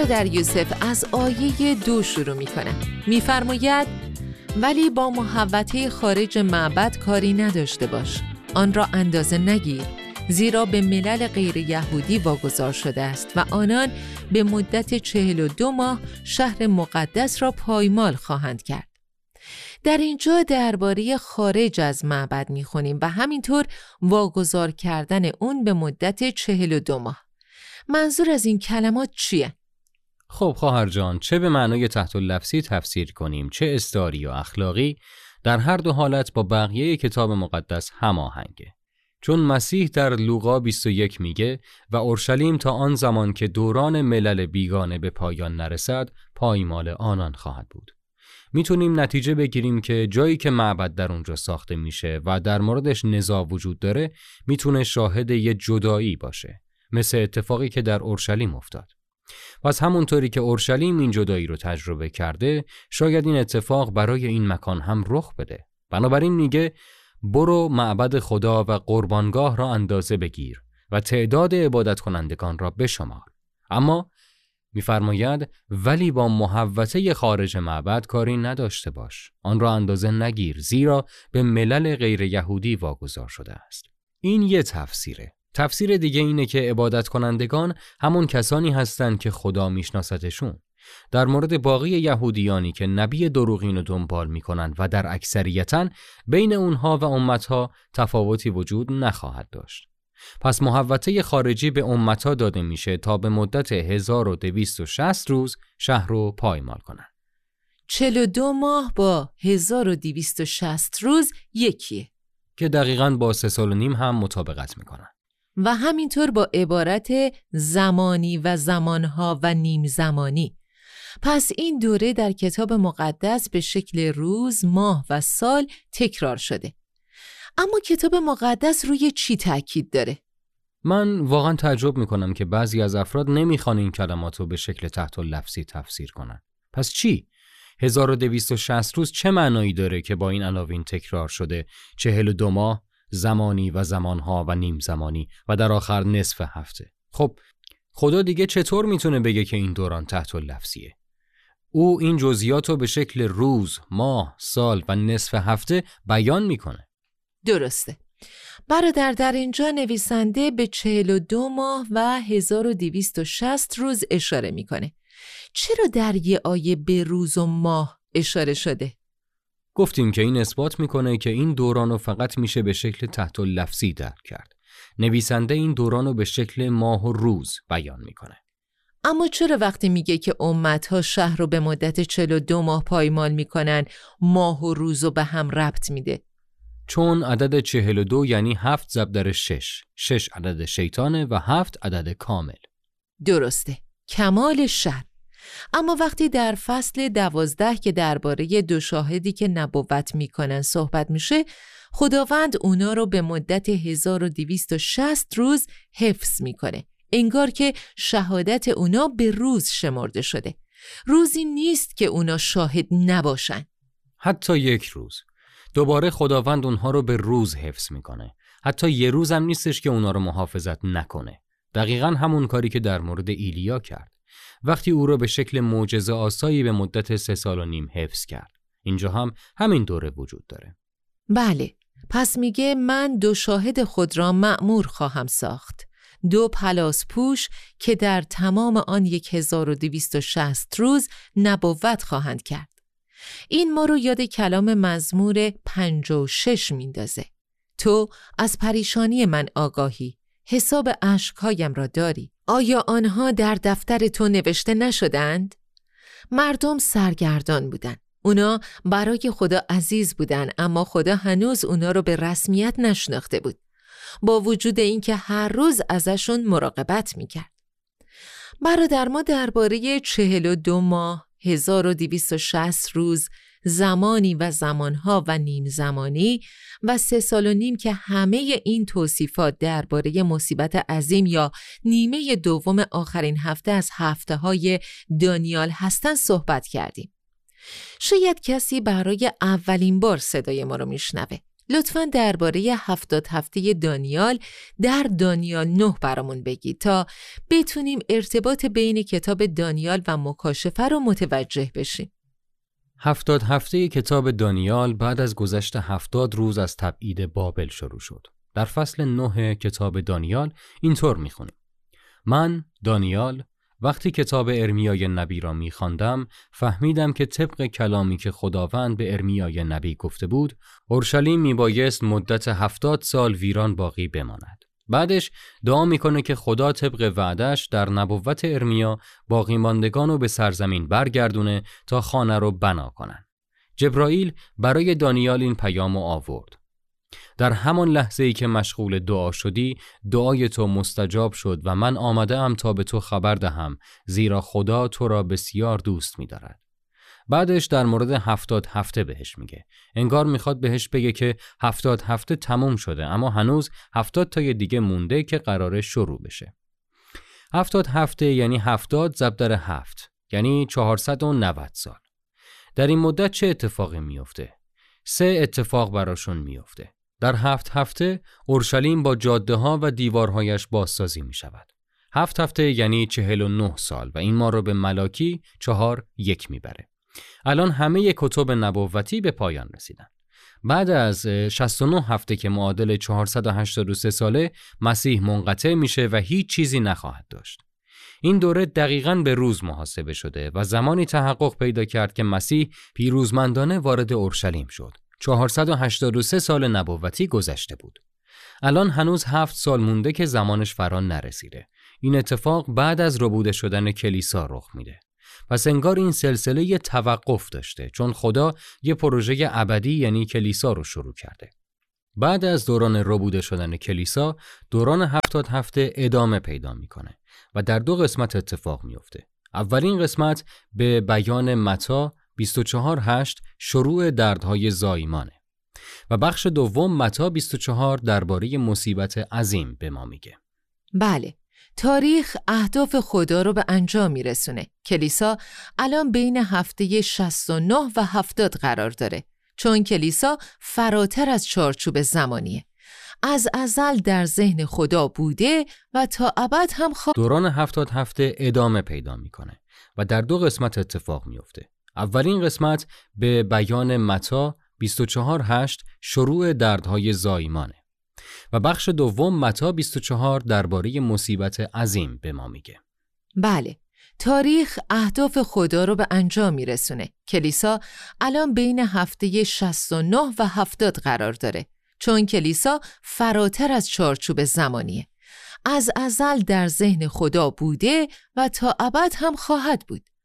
برادر یوسف از آیه 2 شروع میکنه. میفرماید ولی با محوطه خارج معبد کاری نداشته باش، آن را اندازه نگیر، زیرا به ملل غیر یهودی واگذار شده است و آنان به مدت 42 ماه شهر مقدس را پایمال خواهند کرد. در اینجا درباره خارج از معبد میخونیم و همینطور واگذار کردن اون به مدت 42 ماه. منظور از این کلمات چیه؟ خب خواهر جان، چه به معنای تحت اللفظی تفسیر کنیم، چه استعاری یا اخلاقی، در هر دو حالت با بقیه کتاب مقدس هماهنگه. چون مسیح در لوقا 21 میگه و اورشلیم تا آن زمان که دوران ملل بیگانه به پایان نرسد پایمال آنان خواهد بود. میتونیم نتیجه بگیریم که جایی که معبد در اونجا ساخته میشه و در موردش نزاع وجود داره میتونه شاهد یه جدایی باشه، مثل اتفاقی که در اورشلیم افتاد. پس همونطوری که اورشلیم این جدایی رو تجربه کرده، شاید این اتفاق برای این مکان هم رخ بده. بنابراین میگه برو معبد خدا و قربانگاه را اندازه بگیر و تعداد عبادت کنندگان را بشمار. اما میفرماید ولی با محوطه خارج معبد کاری نداشته باش، آن را اندازه نگیر، زیرا به ملل غیر یهودی واگذار شده است. این یه تفسیره. تفسیر دیگه اینه که عبادت کنندگان همون کسانی هستند که خدا میشناستشون. در مورد باقی یهودیانی که نبی دروغین رو دنبال میکنن و در اکثریتن، بین اونها و امتها تفاوتی وجود نخواهد داشت. پس محوطه خارجی به امتها داده میشه تا به مدت 1260 روز شهر رو پایمال کنن. 42 ماه با 1260 روز یکیه که دقیقاً با 3 سال و نیم هم مطابقت میکنن. و همینطور با عبارت زمانی و زمانها و نیم زمانی. پس این دوره در کتاب مقدس به شکل روز، ماه و سال تکرار شده. اما کتاب مقدس روی چی تأکید داره؟ من واقعا تعجب میکنم که بعضی از افراد نمیخوان این کلمات رو به شکل تحت اللفظی تفسیر کنن. پس چی؟ 1260 روز چه معنایی داره که با این عناوین تکرار شده؟ 42 ماه، زمانی و زمانها و نیم زمانی و در آخر نصف هفته. خب خدا دیگه چطور میتونه بگه که این دوران تحت اللفظیه؟ او این جزئیات رو به شکل روز، ماه، سال و نصف هفته بیان میکنه. درسته. برادر در اینجا نویسنده به 42 ماه و 1260 روز اشاره میکنه. چرا در یه آیه به روز و ماه اشاره شده؟ گفتیم که این اثبات میکنه که این دوران رو فقط میشه به شکل تحت اللفظی درک کرد. نویسنده این دوران رو به شکل ماه و روز بیان میکنه. اما چرا وقتی میگه که امتها شهر رو به مدت 42 ماه پایمال میکنن، ماه و روز رو به هم ربط میده؟ چون عدد 42 یعنی 7 ضرب در 6، 6 عدد شیطانه و 7 عدد کامل. درسته، کمال شر. اما وقتی در فصل 12 که درباره 2 شاهدی که نبوت میکنن صحبت میشه، خداوند اونا رو به مدت 1260 روز حفظ میکنه. انگار که شهادت اونا به روز شمرده شده. روزی نیست که اونا شاهد نباشن. حتی یک روز. دوباره خداوند اونها رو به روز حفظ میکنه. حتی یه روز هم نیستش که اونا رو محافظت نکنه. دقیقاً همون کاری که در مورد ایلیا کرد. وقتی او رو به شکل معجزه آسایی به مدت 3 سال و نیم حفظ کرد. اینجا هم همین دوره وجود داره. بله. پس میگه من 2 شاهد خود را مأمور خواهم ساخت. 2 پلاسپوش که در تمام آن 1260 روز نبوت خواهند کرد. این ما رو یاد کلام مزمور 56 میندازه. تو از پریشانی من آگاهی، حساب اشکهایم را داری. آیا آنها در دفتر تو نوشته نشدند؟ مردم سرگردان بودند. اونا برای خدا عزیز بودن، اما خدا هنوز اونا رو به رسمیت نشناخته بود، با وجود اینکه هر روز ازشون مراقبت میکرد. برادر ما درباره 42 ماه، 1260 روز، زمانی و زمانها و نیم زمانی و 3 سال و نیم که همه این توصیفات درباره مصیبت عظیم یا نیمه دوم آخرین هفته از هفته‌های دانیال هستن صحبت کردیم. شاید کسی برای اولین بار صدای ما رو میشنوه. لطفاً درباره 70 هفته دانیال در دانیال 9 برامون بگید تا بتونیم ارتباط بین کتاب دانیال و مکاشفه رو متوجه بشیم. 70 هفته کتاب دانیال بعد از گذشت 70 روز از تبعید بابل شروع شد. در فصل 9 کتاب دانیال اینطور میخونیم: من دانیال وقتی کتاب ارمیای نبی را می‌خواندم فهمیدم که طبق کلامی که خداوند به ارمیای نبی گفته بود اورشلیم میبایست مدت 70 سال ویران باقی بماند. بعدش دعا میکنه که خدا طبق وعدش در نبوت ارمیا باقی ماندگان رو به سرزمین برگردونه تا خانه رو بنا کنن. جبرائیل برای دانیال این پیامو آورد: در همان لحظه‌ای که مشغول دعا شدی دعای تو مستجاب شد و من آمده‌ام تا به تو خبر دهم، زیرا خدا تو را بسیار دوست می‌دارد. بعدش در مورد 70 هفته بهش میگه. انگار میخواد بهش بگه که 70 هفته تموم شده اما هنوز 70 تای دیگه مونده که قراره شروع بشه. 70 هفته یعنی 70 ضرب در 7 یعنی 490 سال. در این مدت چه اتفاقی میفته؟ 3 اتفاق براشون میفته. در 7 هفته اورشلیم با جاده ها و دیوارهایش بازسازی می شود. 7 هفته یعنی 49 سال و این ما رو به ملاکی 4:1 میبره. الان همه کتب نبوتی به پایان رسیدن. بعد از 69 هفته که معادل 483 ساله مسیح منقطع میشه و هیچ چیزی نخواهد داشت. این دوره دقیقاً به روز محاسبه شده و زمانی تحقق پیدا کرد که مسیح پیروزمندانه وارد اورشلیم شد. 483 سال نبوتی گذشته بود. الان هنوز 7 سال مونده که زمانش فرا نرسیده. این اتفاق بعد از ربوده شدن کلیسا رخ میده. پس انگار این سلسله یه توقف داشته چون خدا یه پروژه ابدی یعنی کلیسا رو شروع کرده. بعد از دوران ربوده شدن کلیسا دوران 70 هفته ادامه پیدا میکنه و در 2 قسمت اتفاق میفته. اولین قسمت به بیان متی 24:8 شروع دردهای زایمانه و بخش دوم متی 24 درباره مصیبت عظیم به ما میگه. بله، تاریخ اهداف خدا رو به انجام میرسونه. کلیسا الان بین هفته 69 و 70 قرار داره چون کلیسا فراتر از چارچوب زمانیه. از ازل در ذهن خدا بوده و تا ابد هم دوران 70 هفته ادامه پیدا میکنه و در 2 قسمت اتفاق میفته. اولین قسمت به بیان متی 24:8 شروع دردهای زایمانه و بخش دوم متی 24 درباره مصیبت عظیم به ما میگه. بله، تاریخ اهداف خدا رو به انجام میرسونه. کلیسا الان بین هفته 69 و 70 قرار داره چون کلیسا فراتر از چارچوب زمانیه. از ازل در ذهن خدا بوده و تا ابد هم خواهد بود.